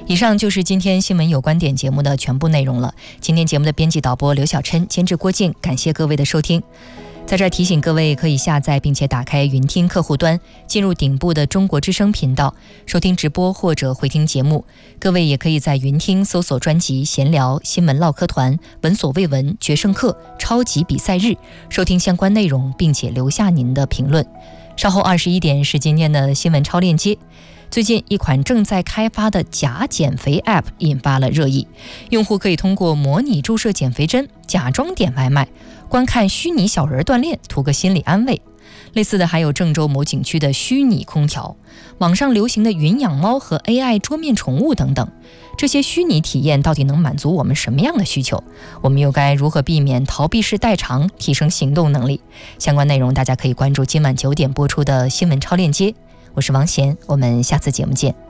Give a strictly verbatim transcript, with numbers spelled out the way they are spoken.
以上就是今天新闻有观点节目的全部内容了。今天节目的编辑导播刘小琛，监制郭靖，感谢各位的收听。在这儿提醒各位，可以下载并且打开云听客户端，进入顶部的中国之声频道，收听直播或者回听节目。各位也可以在云听搜索专辑闲聊、新闻唠嗑团、闻所未闻、决胜课、超级比赛日，收听相关内容，并且留下您的评论。稍后二十一点是今天的新闻超链接。最近一款正在开发的假减肥 App 引发了热议，用户可以通过模拟注射减肥针，假装点外卖，观看虚拟小人锻炼，图个心理安慰。类似的还有郑州某景区的虚拟空调，网上流行的云养猫和 A I 桌面宠物等等。这些虚拟体验到底能满足我们什么样的需求？我们又该如何避免逃避式代偿，提升行动能力？相关内容大家可以关注今晚九点播出的新闻超链接。我是王贤，我们下次节目见。